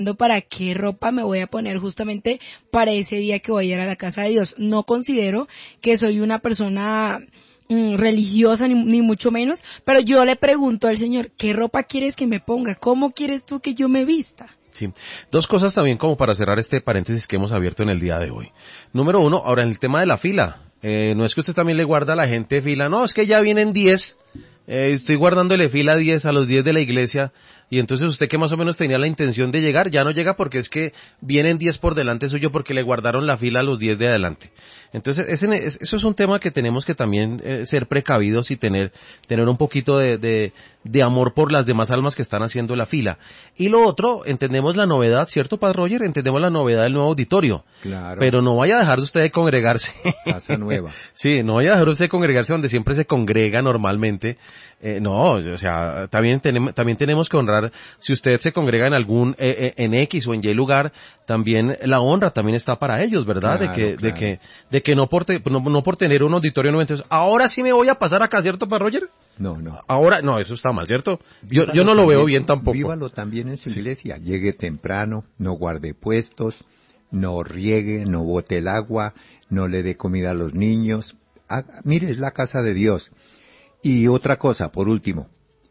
para qué ropa me voy a poner justamente para ese día que voy a ir a la casa de Dios. No considero que soy una persona religiosa ni mucho menos, pero yo le pregunto al Señor, ¿qué ropa quieres que me ponga? ¿Cómo quieres tú que yo me vista? Sí. Dos cosas también como para cerrar este paréntesis que hemos abierto en el día de hoy. Número uno, ahora en el tema de la fila. No es que usted también le guarda a la gente fila, no, es que ya vienen 10, estoy guardándole fila a 10 a los 10 de la iglesia, y entonces usted que más o menos tenía la intención de llegar, ya no llega porque es que vienen 10 por delante suyo porque le guardaron la fila a los 10 de adelante. Entonces, eso es un tema que tenemos que también ser precavidos y tener un poquito de amor por las demás almas que están haciendo la fila. Y lo otro, entendemos la novedad, ¿cierto, Padre Roger? Entendemos la novedad del nuevo auditorio. Claro. Pero no vaya a dejar usted de congregarse. Casa nueva. Sí, no vaya a dejar usted de congregarse donde siempre se congrega normalmente. No, o sea, también tenemos que honrar, si usted se congrega en algún, en X o en Y lugar, también la honra también está para ellos, ¿verdad? Claro, de que no por tener un auditorio nuevo, entonces, ahora sí me voy a pasar acá, ¿cierto, para Roger? No. Ahora, no, eso está mal, ¿cierto? Yo no lo veo bien tampoco. Vívalo también en su iglesia. Llegue temprano, no guarde puestos, no riegue, no bote el agua, no le dé comida a los niños. Mire, es la casa de Dios. Y otra cosa, por último,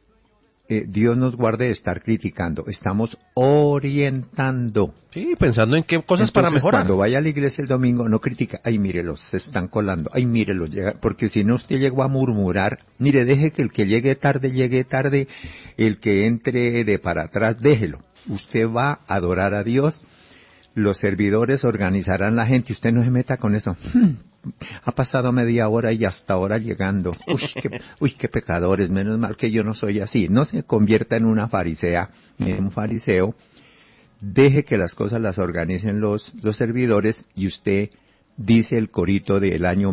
Dios nos guarde de estar criticando, estamos orientando. Sí, pensando en qué cosas. Entonces, para mejorar. Cuando vaya a la iglesia el domingo, no critica, ay, mírelos, se están colando, ay, mírelos, llega, porque si no usted llegó a murmurar, mire, deje que el que llegue tarde, el que entre de para atrás, déjelo. Usted va a adorar a Dios, los servidores organizarán la gente, usted no se meta con eso. Ha pasado media hora y hasta ahora llegando. Qué pecadores, menos mal que yo no soy así. No se convierta en una farisea, en un fariseo. Deje que las cosas las organicen los servidores y usted dice el corito del año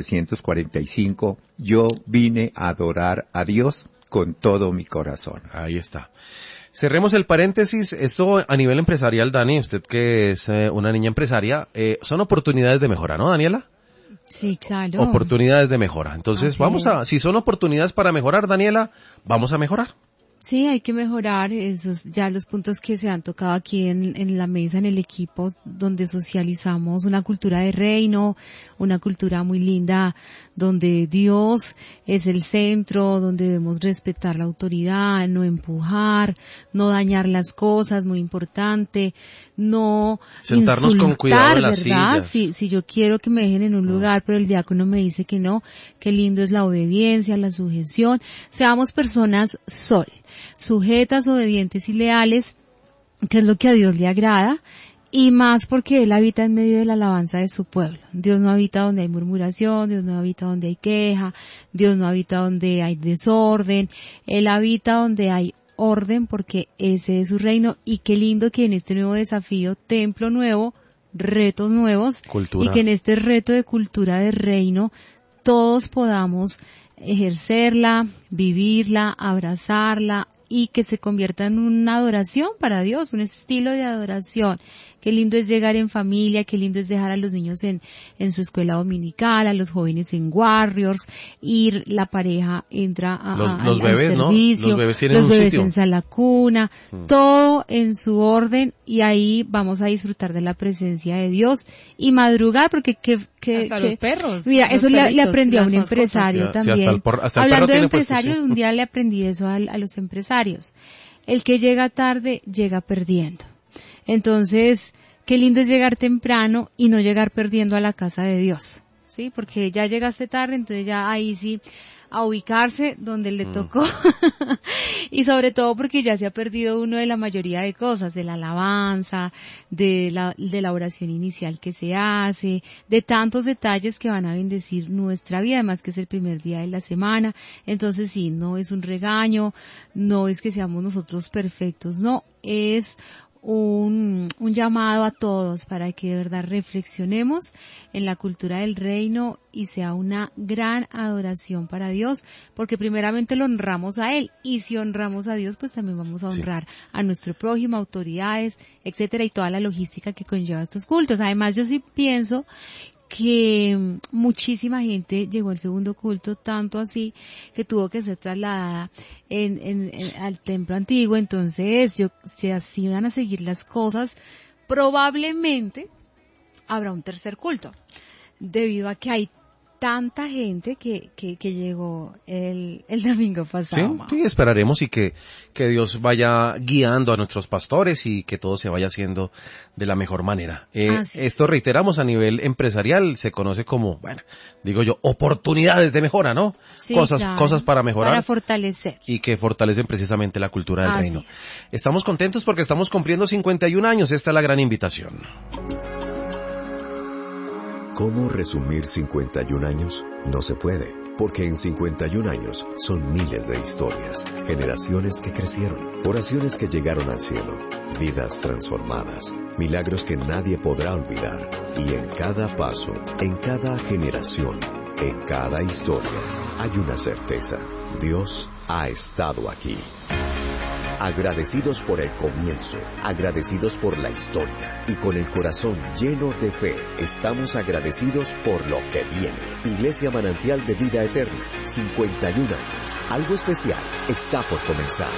1945, yo vine a adorar a Dios con todo mi corazón. Ahí está. Cerremos el paréntesis. Esto a nivel empresarial, Dani, usted que es una niña empresaria, son oportunidades de mejora, ¿no, Daniela? Sí, claro. Oportunidades de mejora. Entonces, si son oportunidades para mejorar, Daniela, vamos a mejorar. Sí, hay que mejorar esos ya los puntos que se han tocado aquí en la mesa, en el equipo, donde socializamos una cultura de reino, una cultura muy linda, donde Dios es el centro, donde debemos respetar la autoridad, no empujar, no dañar las cosas, muy importante, no sentarnos insultar, con cuidado en las ¿verdad? sillas. Si yo quiero que me dejen en un lugar, pero el diácono me dice que no, qué lindo es la obediencia, la sujeción, seamos personas sujetas, obedientes y leales, que es lo que a Dios le agrada, y más porque Él habita en medio de la alabanza de su pueblo. Dios no habita donde hay murmuración, Dios no habita donde hay queja, Dios no habita donde hay desorden, Él habita donde hay orden porque ese es su reino, y qué lindo que en este nuevo desafío, templo nuevo, retos nuevos, cultura. Y que en este reto de cultura de reino todos podamos ejercerla, vivirla, abrazarla y que se convierta en una adoración para Dios, un estilo de adoración. Qué lindo es llegar en familia, qué lindo es dejar a los niños en su escuela dominical, a los jóvenes en Warriors, ir, la pareja entra los bebés, al servicio, ¿no? Los bebés tienen los un bebés sitio. en sala cuna, todo en su orden, y ahí vamos a disfrutar de la presencia de Dios y madrugar, porque hasta los perros. Mira, los eso le perritos, aprendí a un las empresario mascotas. también. Hasta el Hablando de perro tiene puesto, empresarios, sí. un día le aprendí eso a los empresarios. El que llega tarde, llega perdiendo. Entonces, qué lindo es llegar temprano y no llegar perdiendo a la casa de Dios, ¿sí? Porque ya llegaste tarde, entonces ya ahí sí, a ubicarse donde le tocó. Y sobre todo porque ya se ha perdido uno de la mayoría de cosas, de la alabanza, de la oración inicial que se hace, de tantos detalles que van a bendecir nuestra vida, además que es el primer día de la semana. Entonces sí, no es un regaño, no es que seamos nosotros perfectos, no, es un llamado a todos para que de verdad reflexionemos en la cultura del reino y sea una gran adoración para Dios, porque primeramente lo honramos a Él, y si honramos a Dios, pues también vamos a honrar a nuestro prójimo, autoridades, etcétera, y toda la logística que conlleva estos cultos. Además, yo sí pienso que muchísima gente llegó al segundo culto, tanto así que tuvo que ser trasladada al templo antiguo. Entonces, si así van a seguir las cosas, probablemente habrá un tercer culto, debido a que hay tanta gente que llegó el domingo pasado. Sí, esperaremos y que Dios vaya guiando a nuestros pastores y que todo se vaya haciendo de la mejor manera. Esto, reiteramos, a nivel empresarial se conoce como, bueno, digo yo, oportunidades de mejora, ¿no? Sí, cosas para mejorar. Para fortalecer. Y que fortalecen precisamente la cultura del reino. Es. Estamos contentos porque estamos cumpliendo 51 años. Esta es la gran invitación. ¿Cómo resumir 51 años? No se puede, porque en 51 años son miles de historias, generaciones que crecieron, oraciones que llegaron al cielo, vidas transformadas, milagros que nadie podrá olvidar. Y en cada paso, en cada generación, en cada historia, hay una certeza: Dios ha estado aquí. Agradecidos por el comienzo, agradecidos por la historia y con el corazón lleno de fe, estamos agradecidos por lo que viene. Iglesia Manantial de Vida Eterna, 51 años. Algo especial está por comenzar.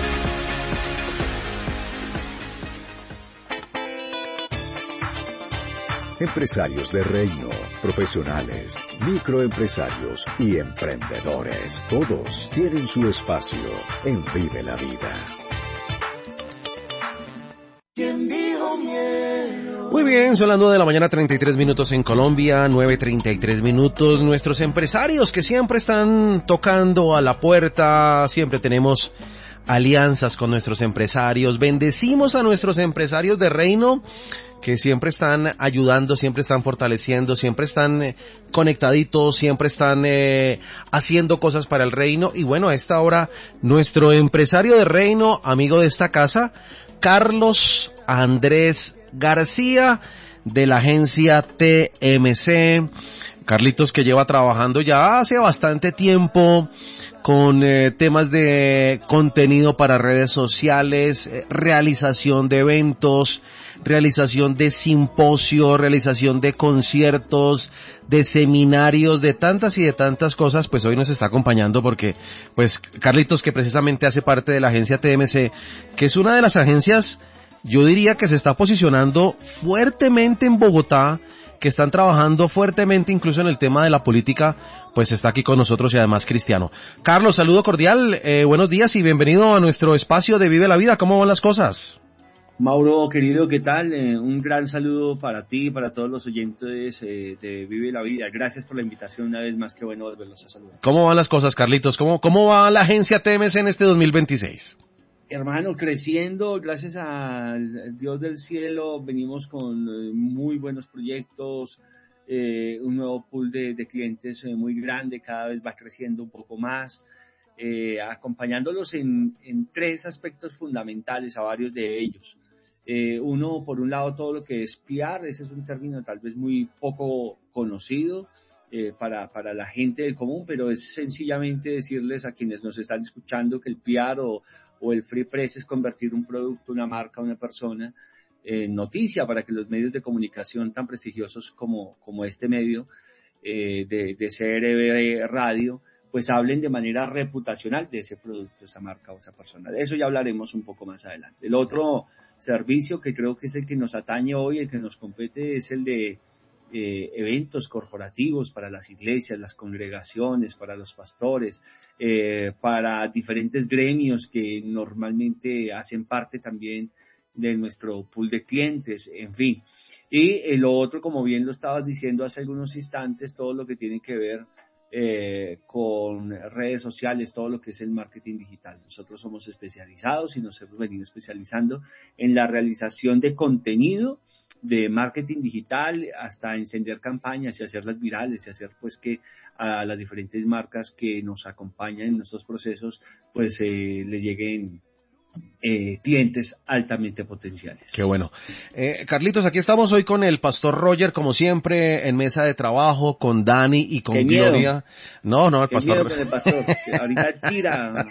Empresarios de reino, profesionales, microempresarios y emprendedores. Todos tienen su espacio en Vive la Vida. Muy bien, son las 9 de la mañana, 33 minutos en Colombia, 9:33 minutos. Nuestros empresarios que siempre están tocando a la puerta, siempre tenemos alianzas con nuestros empresarios. Bendecimos a nuestros empresarios de reino que siempre están ayudando, siempre están fortaleciendo, siempre están conectaditos, siempre están haciendo cosas para el reino. Y bueno, a esta hora, nuestro empresario de reino, amigo de esta casa, Carlos Andrés García, de la agencia TMC. Carlitos, que lleva trabajando ya hace bastante tiempo con temas de contenido para redes sociales, realización de eventos, realización de simposios, realización de conciertos, de seminarios, de tantas y de tantas cosas. Pues hoy nos está acompañando porque, pues, Carlitos, que precisamente hace parte de la agencia TMC, que es una de las agencias, yo diría, que se está posicionando fuertemente en Bogotá, que están trabajando fuertemente incluso en el tema de la política, pues está aquí con nosotros y además cristiano. Carlos, saludo cordial, buenos días y bienvenido a nuestro espacio de Vive la Vida. ¿Cómo van las cosas? Mauro, querido, ¿qué tal? Un gran saludo para ti y para todos los oyentes de Vive la Vida. Gracias por la invitación una vez más, qué bueno volverlos a saludar. ¿Cómo van las cosas, Carlitos? ¿Cómo va la agencia TMC en este 2026? Hermano, creciendo, gracias al Dios del cielo, venimos con muy buenos proyectos, un nuevo pool de clientes muy grande, cada vez va creciendo un poco más, acompañándolos en tres aspectos fundamentales, a varios de ellos. Uno, por un lado, todo lo que es PR, ese es un término tal vez muy poco conocido para la gente del común, pero es sencillamente decirles a quienes nos están escuchando que el PR o el free press es convertir un producto, una marca, una persona en noticia para que los medios de comunicación tan prestigiosos como este medio de CRB Radio, pues hablen de manera reputacional de ese producto, esa marca o esa persona. De eso ya hablaremos un poco más adelante. El otro servicio que creo que es el que nos atañe hoy, el que nos compete, es el de eventos corporativos para las iglesias, las congregaciones, para los pastores, para diferentes gremios que normalmente hacen parte también de nuestro pool de clientes, en fin. Y lo otro, como bien lo estabas diciendo hace algunos instantes, todo lo que tiene que ver con redes sociales, todo lo que es el marketing digital. Nosotros somos especializados y nos hemos venido especializando en la realización de contenido de marketing digital, hasta encender campañas y hacerlas virales y hacer pues que a las diferentes marcas que nos acompañan en nuestros procesos pues le lleguen clientes altamente potenciales. Qué bueno. Carlitos, aquí estamos hoy con el pastor Roger, como siempre, en mesa de trabajo, con Dani y con Gloria. No, el pastor Roger. El pastor, que ahorita tira.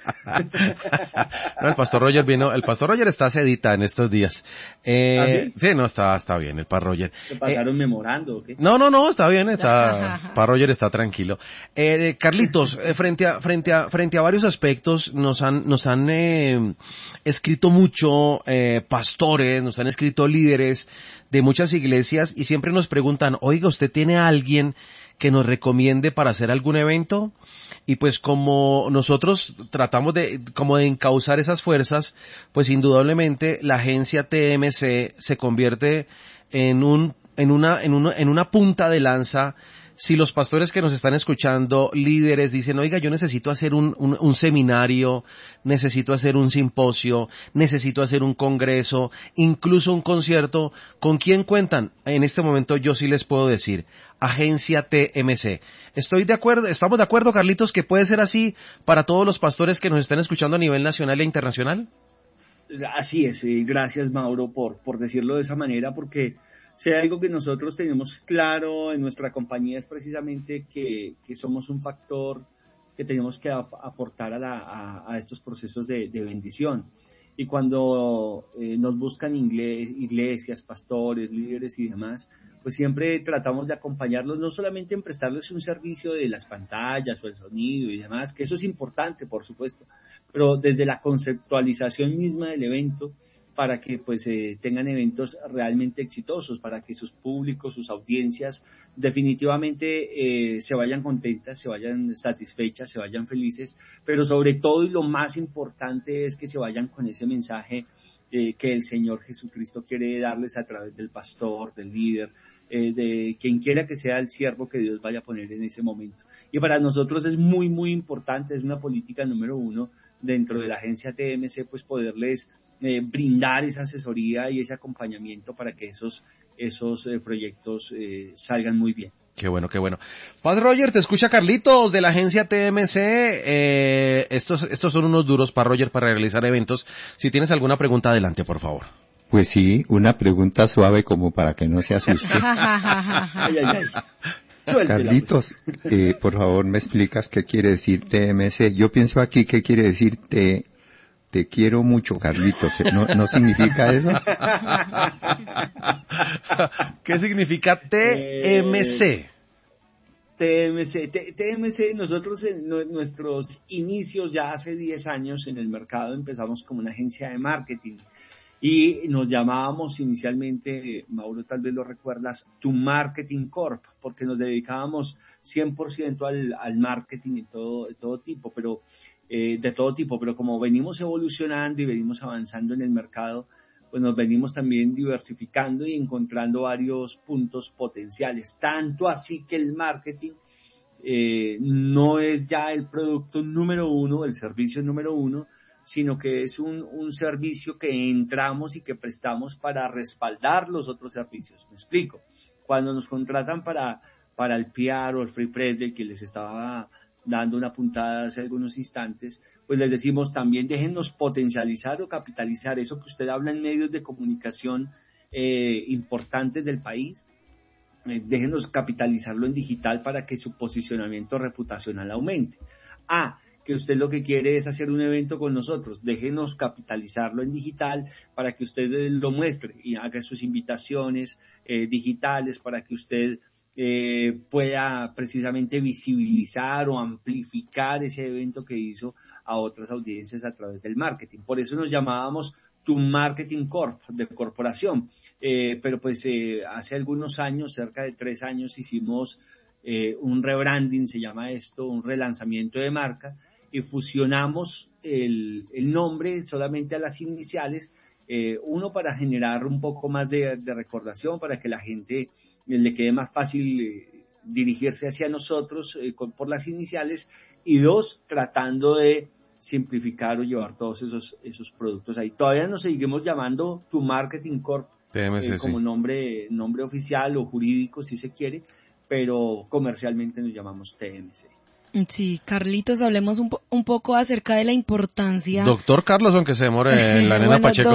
No, el pastor Roger vino, el pastor Roger está sedita en estos días. ¿Sí? Sí, no, está bien, el pastor Roger. ¿Se pasaron memorando o qué? No, está bien, pastor Roger está tranquilo. Carlitos, frente a varios aspectos, nos han escrito mucho pastores, nos han escrito líderes de muchas iglesias y siempre nos preguntan, oiga, ¿usted tiene a alguien que nos recomiende para hacer algún evento? Y pues como nosotros tratamos de encauzar esas fuerzas, pues indudablemente la agencia TMC se convierte en una punta de lanza. Si los pastores que nos están escuchando, líderes, dicen, oiga, yo necesito hacer un seminario, necesito hacer un simposio, necesito hacer un congreso, incluso un concierto, ¿con quién cuentan? En este momento yo sí les puedo decir, Agencia TMC. ¿Estamos de acuerdo, Carlitos, que puede ser así para todos los pastores que nos están escuchando a nivel nacional e internacional? Así es, gracias Mauro por decirlo de esa manera, porque si hay algo que nosotros tenemos claro en nuestra compañía es precisamente que somos un factor que tenemos que aportar a estos procesos de bendición. Y cuando nos buscan iglesias, pastores, líderes y demás, pues siempre tratamos de acompañarlos, no solamente en prestarles un servicio de las pantallas o el sonido y demás, que eso es importante, por supuesto, pero desde la conceptualización misma del evento, para que pues tengan eventos realmente exitosos, para que sus públicos, sus audiencias definitivamente se vayan contentas, se vayan satisfechas, se vayan felices, pero sobre todo y lo más importante es que se vayan con ese mensaje que el Señor Jesucristo quiere darles a través del pastor, del líder, de quien quiera que sea el siervo que Dios vaya a poner en ese momento. Y para nosotros es muy, muy importante, es una política número 1 dentro de la agencia TMC, pues poderles brindar esa asesoría y ese acompañamiento para que esos proyectos salgan muy bien. Qué bueno, qué bueno. Padre Roger, te escucha Carlitos de la agencia TMC. Estos son unos duros para Roger para realizar eventos. Si tienes alguna pregunta, adelante, por favor. Pues sí, una pregunta suave como para que no se asuste. Ay. Suéltela, Carlitos, por favor, ¿me explicas qué quiere decir TMC? Yo pienso aquí qué quiere decir te quiero mucho, Carlitos. ¿No significa eso? ¿Qué significa TMC? TMC, nosotros en nuestros inicios ya hace 10 años en el mercado empezamos como una agencia de marketing y nos llamábamos inicialmente, Mauro tal vez lo recuerdas, Tu Marketing Corp, porque nos dedicábamos 100% al marketing de todo tipo, pero como venimos evolucionando y venimos avanzando en el mercado, pues nos venimos también diversificando y encontrando varios puntos potenciales, tanto así que el marketing no es ya el producto número 1, el servicio número 1, sino que es un servicio que entramos y que prestamos para respaldar los otros servicios. Me explico. Cuando nos contratan para el PR o el Free Press del que les estaba dando una puntada hace algunos instantes, pues les decimos también déjennos potencializar o capitalizar eso que usted habla en medios de comunicación importantes del país, déjenos capitalizarlo en digital para que su posicionamiento reputacional aumente. Que usted lo que quiere es hacer un evento con nosotros, déjenos capitalizarlo en digital para que usted lo muestre y haga sus invitaciones digitales para que usted pueda precisamente visibilizar o amplificar ese evento que hizo a otras audiencias a través del marketing. Por eso nos llamábamos Tu Marketing Corp, de corporación. Pero pues hace algunos años, cerca de 3 años, hicimos un rebranding, se llama esto, un relanzamiento de marca, y fusionamos el nombre solamente a las iniciales, uno para generar un poco más de recordación, para que la gente le quede más fácil dirigirse hacia nosotros por las iniciales, y 2, tratando de simplificar o llevar todos esos productos ahí. Todavía nos seguimos llamando Tu Marketing Corp, TMC, como sí. nombre oficial o jurídico si se quiere, pero comercialmente nos llamamos TMC. Sí, Carlitos, hablemos un poco acerca de la importancia. Doctor Carlos, aunque se demore en la nena bueno, Pacheco.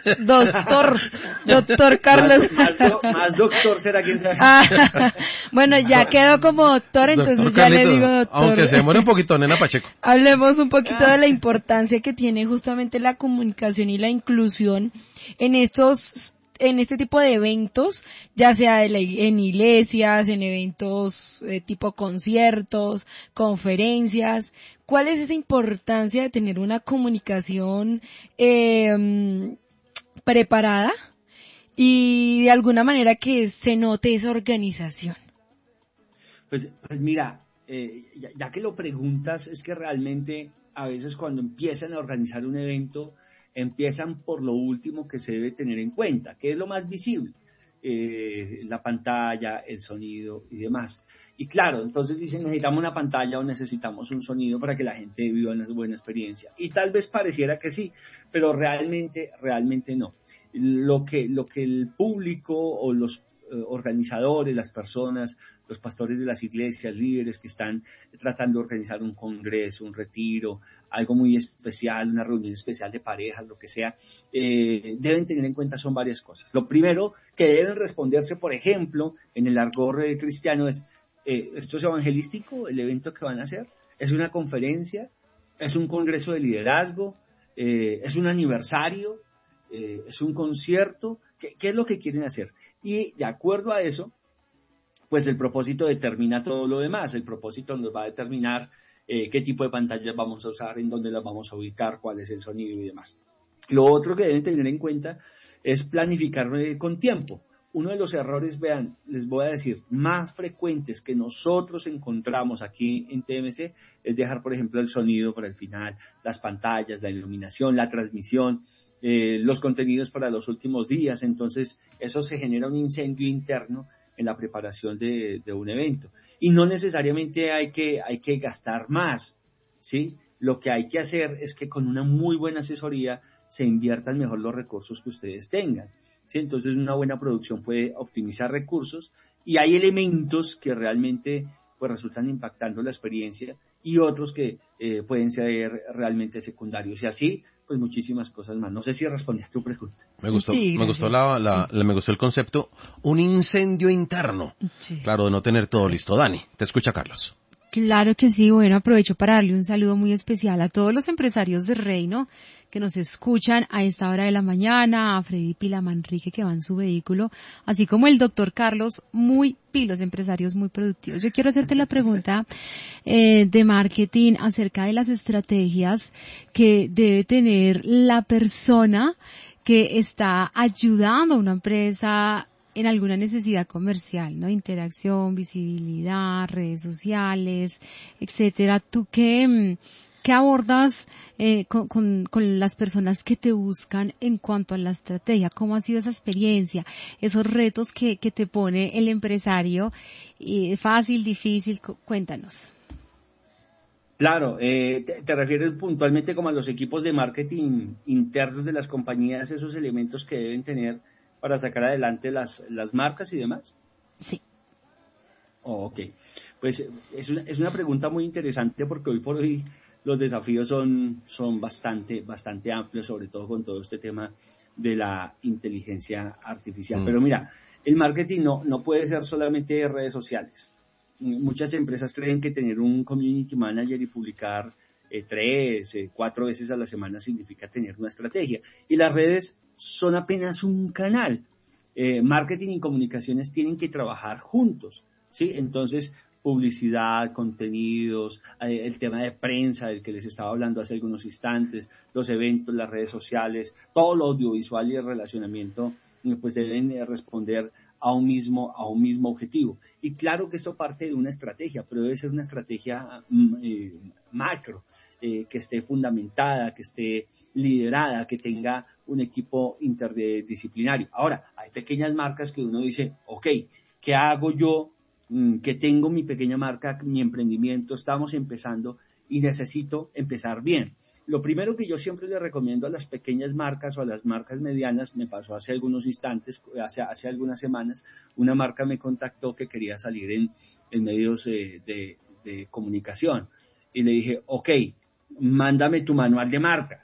doctor Carlos. Más doctor será quien sabe. Bueno, ya quedó como doctor, entonces Doctor ya Carlitos, le digo doctor. aunque se demore un poquito, nena Pacheco. Hablemos un poquito de la importancia que tiene justamente la comunicación y la inclusión en este tipo de eventos, ya sea en iglesias, en eventos tipo conciertos, conferencias. ¿Cuál es esa importancia de tener una comunicación preparada y de alguna manera que se note esa organización? Pues mira, ya que lo preguntas, es que realmente a veces cuando empiezan a organizar un evento, empiezan por lo último que se debe tener en cuenta, que es lo más visible, la pantalla, el sonido y demás. Y claro, entonces dicen, necesitamos una pantalla o necesitamos un sonido para que la gente viva una buena experiencia. Y tal vez pareciera que sí, pero realmente no. Lo que el público o los organizadores, las personas, los pastores de las iglesias, líderes que están tratando de organizar un congreso, un retiro, algo muy especial, una reunión especial de parejas, lo que sea, deben tener en cuenta son varias cosas. Lo primero que deben responderse, por ejemplo, en el argot cristiano es, ¿esto es evangelístico, el evento que van a hacer? ¿Es una conferencia? ¿Es un congreso de liderazgo? ¿Es un aniversario? ¿Es un concierto? ¿Qué es lo que quieren hacer? Y de acuerdo a eso, pues el propósito determina todo lo demás. El propósito nos va a determinar qué tipo de pantallas vamos a usar, en dónde las vamos a ubicar, cuál es el sonido y demás. Lo otro que deben tener en cuenta es planificar con tiempo. Uno de los errores, vean, les voy a decir, más frecuentes que nosotros encontramos aquí en TMC es dejar, por ejemplo, el sonido para el final, las pantallas, la iluminación, la transmisión, los contenidos para los últimos días. Entonces eso se genera un incendio interno en la preparación de un evento, y no necesariamente hay que gastar más, ¿sí? Lo que hay que hacer es que con una muy buena asesoría se inviertan mejor los recursos que ustedes tengan, ¿sí? Entonces una buena producción puede optimizar recursos, y hay elementos que realmente pues resultan impactando la experiencia y otros que pueden ser realmente secundarios, y así pues muchísimas cosas más. No sé si respondí a tu pregunta. Me gustó, Sí, me gustó gracias. me gustó el concepto, un incendio interno. Sí. Claro, de no tener todo listo. Dani, te escucha Carlos. Claro que sí, bueno, aprovecho para darle un saludo muy especial a todos los empresarios de Reino que nos escuchan a esta hora de la mañana, a Freddy Pila Manrique que va en su vehículo, así como el doctor Carlos, muy pilos, empresarios muy productivos. Yo quiero hacerte la pregunta de marketing acerca de las estrategias que debe tener la persona que está ayudando a una empresa en alguna necesidad comercial, ¿no? Interacción, visibilidad, redes sociales, etcétera. ¿Tú qué abordas con las personas que te buscan en cuanto a la estrategia? ¿Cómo ha sido esa experiencia? Esos retos que te pone el empresario, fácil, difícil, cuéntanos. Claro, te refieres puntualmente como a los equipos de marketing internos de las compañías, esos elementos que deben tener para sacar adelante las marcas y demás. Sí. Oh, ok, pues es una pregunta muy interesante, porque hoy por hoy los desafíos son bastante amplios, sobre todo con todo este tema de la inteligencia artificial. Pero mira, el marketing no puede ser solamente redes sociales. Muchas empresas creen que tener un community manager y publicar 3, 4 veces a la semana significa tener una estrategia. Y las redes son apenas un canal. Marketing y comunicaciones tienen que trabajar juntos, ¿sí? Entonces, publicidad, contenidos, el tema de prensa del que les estaba hablando hace algunos instantes, los eventos, las redes sociales, todo lo audiovisual y el relacionamiento, pues deben responder a un mismo objetivo. Y claro que esto parte de una estrategia, pero debe ser una estrategia macro, que esté fundamentada, que esté liderada, que tenga un equipo interdisciplinario. Ahora, hay pequeñas marcas que uno dice, ok, ¿qué hago yo? Que tengo mi pequeña marca, mi emprendimiento, estamos empezando y necesito empezar bien. Lo primero que yo siempre le recomiendo a las pequeñas marcas o a las marcas medianas, me pasó hace algunos instantes, hace algunas semanas, una marca me contactó que quería salir en medios de de comunicación. Y le dije, ok, mándame tu manual de marca.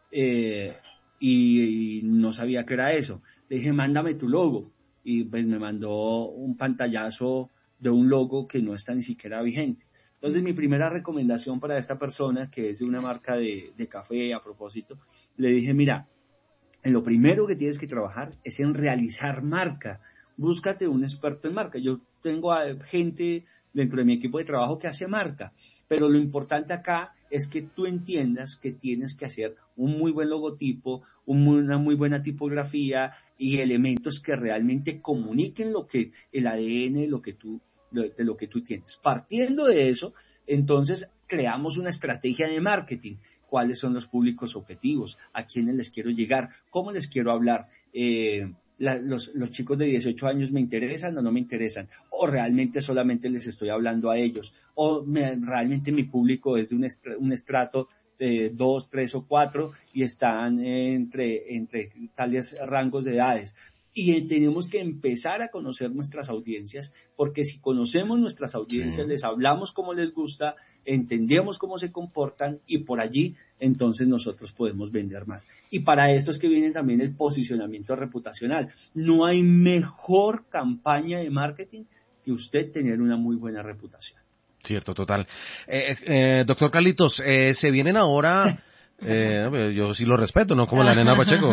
Y no sabía qué era eso. Le dije, mándame tu logo. Y pues me mandó un pantallazo de un logo que no está ni siquiera vigente. Entonces mi primera recomendación para esta persona, que es de una marca de café a propósito, le dije, mira, en lo primero que tienes que trabajar es en realizar marca. Búscate un experto en marca. Yo tengo a gente dentro de mi equipo de trabajo que hace marca, pero lo importante acá es que tú entiendas que tienes que hacer un muy buen logotipo, una muy buena tipografía y elementos que realmente comuniquen lo que el ADN de lo que tú tienes. Partiendo de eso, entonces creamos una estrategia de marketing. ¿Cuáles son los públicos objetivos? ¿A quiénes les quiero llegar? ¿Cómo les quiero hablar? Los chicos de 18 años me interesan o no me interesan, o realmente solamente les estoy hablando a ellos, o realmente mi público es de un estrato de 2, 3 o 4 y están entre tales rangos de edades. Y tenemos que empezar a conocer nuestras audiencias, porque si conocemos nuestras audiencias, les hablamos cómo les gusta, entendemos cómo se comportan y por allí entonces nosotros podemos vender más. Y para esto es que viene también el posicionamiento reputacional. No hay mejor campaña de marketing que usted tener una muy buena reputación. Cierto, total. Doctor Carlitos, se vienen ahora... yo sí lo respeto, no como la nena Pacheco.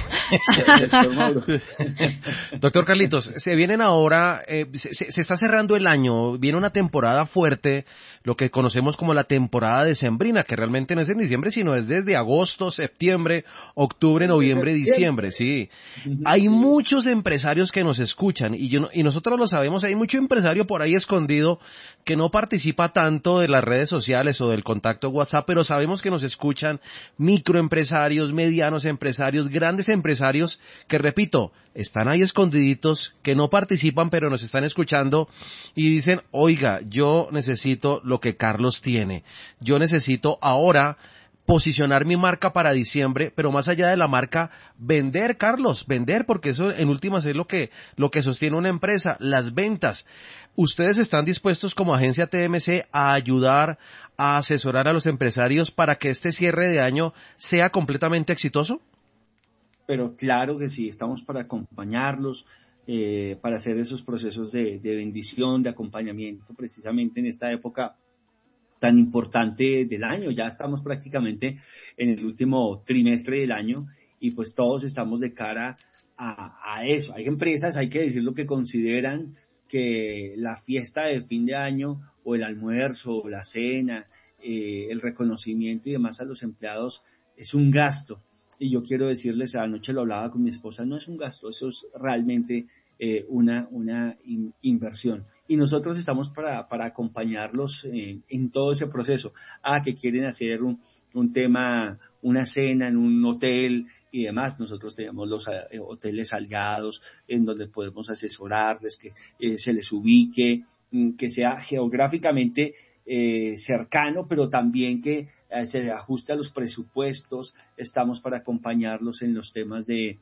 Doctor Carlitos, se vienen ahora, se está cerrando el año, viene una temporada fuerte, lo que conocemos como la temporada decembrina, que realmente no es en diciembre, sino es desde agosto, septiembre, octubre, noviembre, diciembre, sí. Hay muchos empresarios que nos escuchan, y nosotros lo sabemos, hay mucho empresario por ahí escondido que no participa tanto de las redes sociales o del contacto WhatsApp, pero sabemos que nos escuchan microempresarios, medianos empresarios, grandes empresarios que, repito, están ahí escondiditos, que no participan pero nos están escuchando y dicen, oiga, yo necesito lo que Carlos tiene, yo necesito ahora posicionar mi marca para diciembre, pero más allá de la marca, vender, Carlos, vender, porque eso en últimas es lo que sostiene una empresa, las ventas. ¿Ustedes están dispuestos como agencia TMC a ayudar, a asesorar a los empresarios para que este cierre de año sea completamente exitoso? Pero claro que sí, estamos para acompañarlos, para hacer esos procesos de bendición, de acompañamiento, precisamente en esta época tan importante del año. Ya estamos prácticamente en el último trimestre del año y pues todos estamos de cara a eso. Hay empresas, hay que decir lo que consideran que la fiesta de fin de año o el almuerzo o la cena, el reconocimiento y demás a los empleados es un gasto. Y yo quiero decirles, anoche lo hablaba con mi esposa, no es un gasto, eso es realmente una inversión. Y nosotros estamos para acompañarlos en todo ese proceso. Que quieren hacer un tema, una cena en un hotel y demás. Nosotros tenemos los hoteles aliados en donde podemos asesorarles, que se les ubique, que sea geográficamente cercano, pero también que se ajuste a los presupuestos. Estamos para acompañarlos en los temas de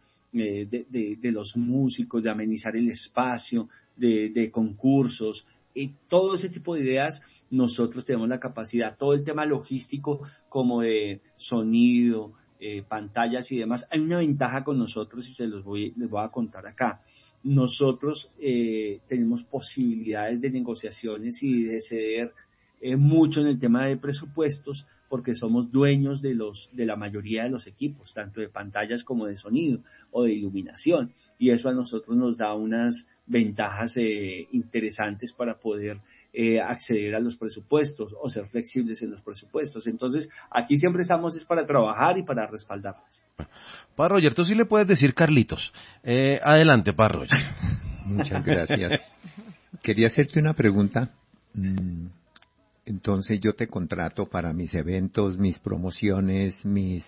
los músicos, de amenizar el espacio, de concursos, y todo ese tipo de ideas. Nosotros tenemos la capacidad, todo el tema logístico como de sonido, pantallas y demás. Hay una ventaja con nosotros y les voy a contar acá. Nosotros tenemos posibilidades de negociaciones y de ceder mucho en el tema de presupuestos, porque somos dueños de la mayoría de los equipos, tanto de pantallas como de sonido o de iluminación, y eso a nosotros nos da unas ventajas interesantes para poder acceder a los presupuestos o ser flexibles en los presupuestos. Entonces, aquí siempre estamos es para trabajar y para respaldarlos. Pa Roger, tú sí le puedes decir Carlitos. Adelante, Pa Roger. Muchas gracias. Quería hacerte una pregunta. Entonces yo te contrato para mis eventos, mis promociones, mi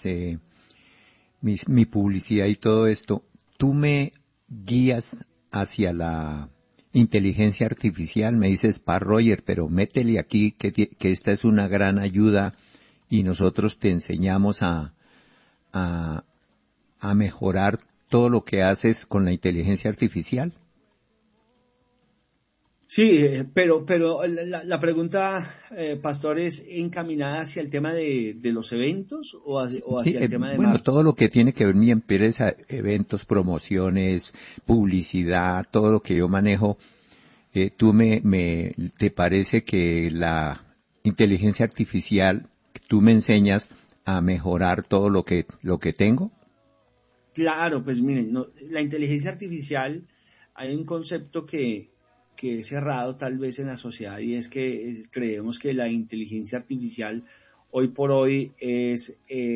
publicidad y todo esto. Tú me guías hacia la inteligencia artificial, me dices, Pa Roger, pero métele aquí que esta es una gran ayuda y nosotros te enseñamos a mejorar todo lo que haces con la inteligencia artificial. Sí, pero la pregunta, Pastor, es encaminada hacia el tema de los eventos o hacia el tema de bueno, marketing. todo lo que tiene que ver mi empresa, eventos, promociones, publicidad, todo lo que yo manejo, ¿te parece que la inteligencia artificial, tú me enseñas a mejorar todo lo que tengo? Claro, pues miren, la inteligencia artificial, hay un concepto que es errado tal vez en la sociedad y es que creemos que la inteligencia artificial hoy por hoy es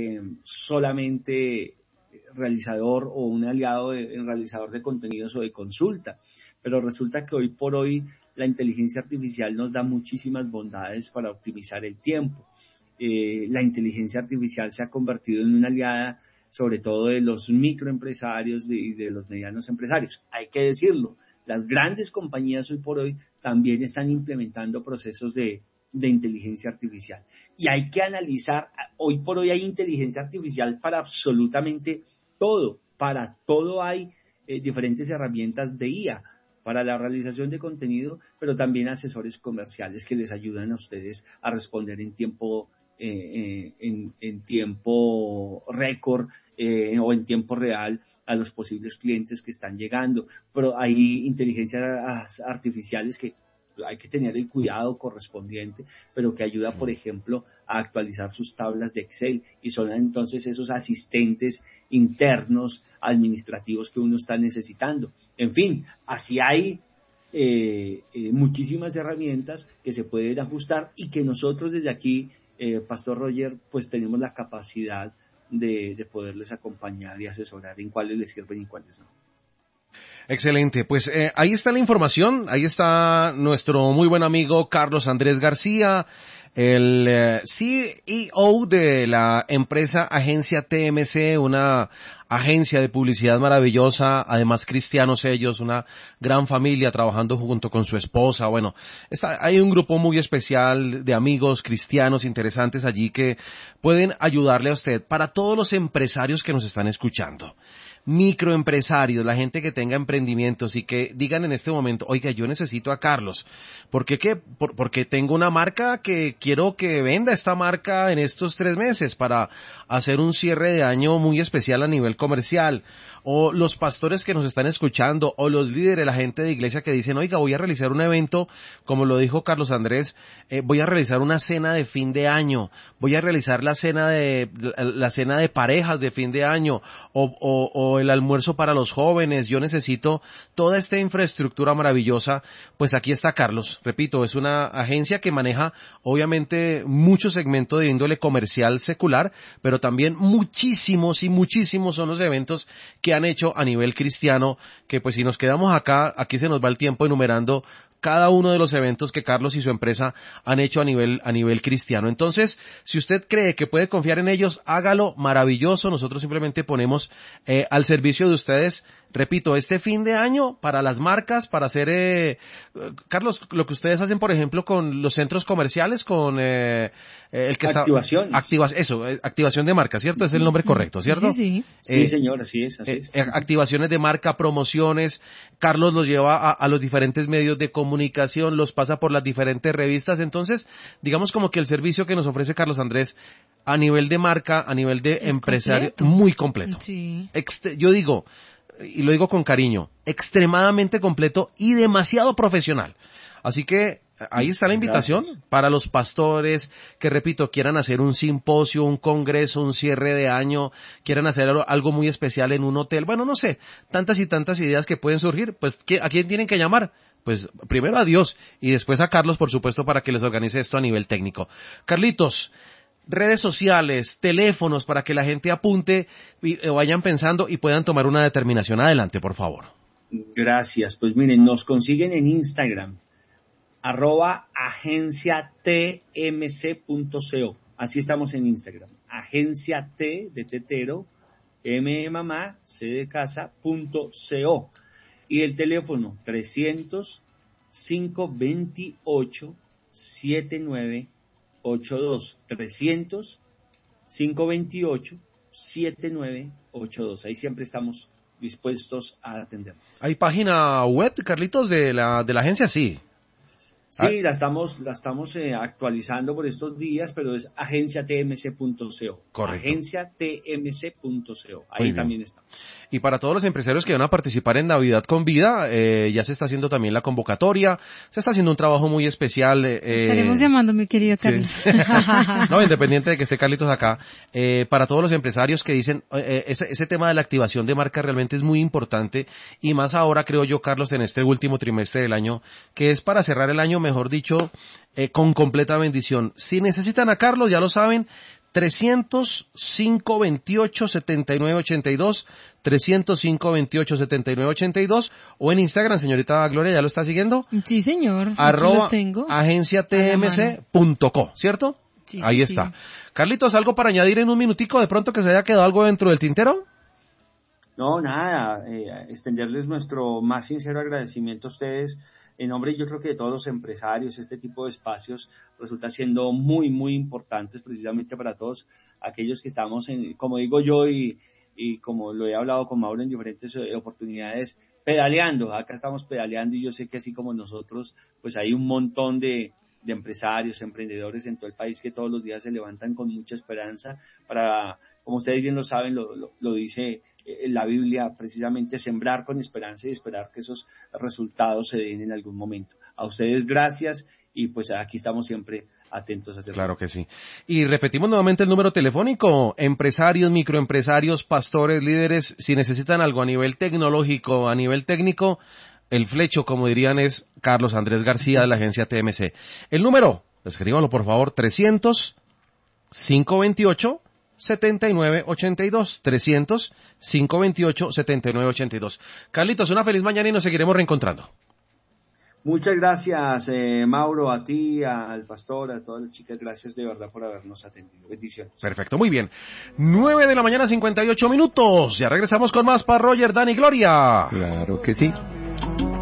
solamente realizador o un aliado realizador de contenidos o de consulta, pero resulta que hoy por hoy la inteligencia artificial nos da muchísimas bondades para optimizar el tiempo. La inteligencia artificial se ha convertido en una aliada sobre todo de los microempresarios y de los medianos empresarios. Hay que decirlo, las grandes compañías hoy por hoy también están implementando procesos de inteligencia artificial. Y hay que analizar, hoy por hoy hay inteligencia artificial para absolutamente todo. Para todo hay diferentes herramientas de IA para la realización de contenido, pero también asesores comerciales que les ayudan a ustedes a responder en tiempo en tiempo récord o en tiempo real a los posibles clientes que están llegando. Pero hay inteligencias artificiales que hay que tener el cuidado correspondiente, pero que ayuda, por ejemplo, a actualizar sus tablas de Excel y son entonces esos asistentes internos administrativos que uno está necesitando. En fin, así hay muchísimas herramientas que se pueden ajustar y que nosotros desde aquí, Pastor Roger, pues tenemos la capacidad de poderles acompañar y asesorar en cuáles les sirven y cuáles no. Excelente, pues ahí está la información, ahí está nuestro muy buen amigo Carlos Andrés García, el CEO de la empresa Agencia TMC, una agencia de publicidad maravillosa, además cristianos ellos, una gran familia trabajando junto con su esposa. Bueno, hay un grupo muy especial de amigos cristianos interesantes allí que pueden ayudarle a usted. Para todos los empresarios que nos están escuchando, microempresarios, la gente que tenga emprendimientos y que digan en este momento, oiga, yo necesito a Carlos. ¿Por qué? Porque tengo una marca que quiero que venda esta marca en estos 3 meses para hacer un cierre de año muy especial a nivel comercial. O los pastores que nos están escuchando, o los líderes, la gente de iglesia que dicen, oiga, voy a realizar un evento, como lo dijo Carlos Andrés, voy a realizar una cena de fin de año, voy a realizar la cena de parejas de fin de año, o el almuerzo para los jóvenes. Yo necesito toda esta infraestructura maravillosa. Pues aquí está Carlos. Repito, es una agencia que maneja obviamente mucho segmento de índole comercial secular, pero también muchísimos son los eventos que han hecho a nivel cristiano, que pues si nos quedamos acá, aquí se nos va el tiempo enumerando cada uno de los eventos que Carlos y su empresa han hecho a nivel cristiano. Entonces, si usted cree que puede confiar en ellos, hágalo, maravilloso. Nosotros simplemente ponemos al servicio de ustedes, repito, este fin de año para las marcas, para hacer, Carlos, lo que ustedes hacen, por ejemplo, con los centros comerciales, con el que activación. Activación de marca, ¿cierto? Es el nombre correcto, ¿cierto? Sí. Sí, señor, así es. Activaciones de marca, promociones. Carlos los lleva a los diferentes medios de comunicación, los pasa por las diferentes revistas. Entonces, digamos como que el servicio que nos ofrece Carlos Andrés a nivel de marca, a nivel de empresario, completo. Muy completo. Sí. Yo digo, y lo digo con cariño, extremadamente completo y demasiado profesional. Así que ahí está la invitación. Gracias. Para los pastores que, repito, quieran hacer un simposio, un congreso, un cierre de año, quieran hacer algo muy especial en un hotel. Bueno, no sé, tantas y tantas ideas que pueden surgir. Pues, ¿a quién tienen que llamar? Pues primero a Dios y después a Carlos, por supuesto, para que les organice esto a nivel técnico. Carlitos, redes sociales, teléfonos para que la gente apunte y vayan pensando y puedan tomar una determinación. Adelante, por favor. Gracias. Pues miren, nos consiguen en Instagram, @agenciatmc.co. Así estamos en Instagram. Agencia T de tetero, M de mamá, C de casa, .co. Y el teléfono 300-528-7982. 300-528-7982. Ahí siempre estamos dispuestos a atenderles. ¿Hay página web, Carlitos, de la agencia? Sí. Sí, la estamos actualizando por estos días, pero es agenciatmc.co. Correcto. Agenciatmc.co. Ahí también está. Y para todos los empresarios que van a participar en Navidad con Vida, ya se está haciendo también la convocatoria, se está haciendo un trabajo muy especial. Estaremos llamando, mi querido Carlos. Sí. No, independiente de que esté Carlitos acá, para todos los empresarios que dicen, ese tema de la activación de marca realmente es muy importante, y más ahora, creo yo, Carlos, en este último trimestre del año, que es para cerrar el año, mejor dicho, con completa bendición. Si necesitan a Carlos, ya lo saben, 305-28-79-82, 305-28-79-82, o en Instagram, señorita Gloria, ¿ya lo está siguiendo? Sí, señor. @ tengo. agenciatmc.co, ¿cierto? Sí, Ahí está. Carlitos, ¿algo para añadir en un minutico? ¿De pronto que se haya quedado algo dentro del tintero? No, nada, extenderles nuestro más sincero agradecimiento a ustedes. En nombre, yo creo que de todos los empresarios, este tipo de espacios resulta siendo muy, muy importantes precisamente para todos aquellos que estamos como digo yo y como lo he hablado con Mauro en diferentes oportunidades, pedaleando. Acá estamos pedaleando, y yo sé que así como nosotros, pues hay un montón de empresarios, emprendedores en todo el país que todos los días se levantan con mucha esperanza para, como ustedes bien lo saben, lo dice la Biblia, precisamente sembrar con esperanza y esperar que esos resultados se den en algún momento. A ustedes gracias, y pues aquí estamos siempre atentos a hacerlo. Claro que sí. Y repetimos nuevamente el número telefónico: empresarios, microempresarios, pastores, líderes, si necesitan algo a nivel tecnológico, a nivel técnico, el flecho, como dirían, es Carlos Andrés García de la agencia TMC. El número, escríbanlo por favor, 300-528-7982, 300-528-7982. Carlitos, una feliz mañana y nos seguiremos reencontrando. Muchas gracias, Mauro, a ti, al pastor, a todas las chicas, gracias de verdad por habernos atendido. Bendiciones. Perfecto, muy bien. 9 de la mañana, 58 minutos. Ya regresamos con más para Roger, Dani, Gloria. Claro que sí.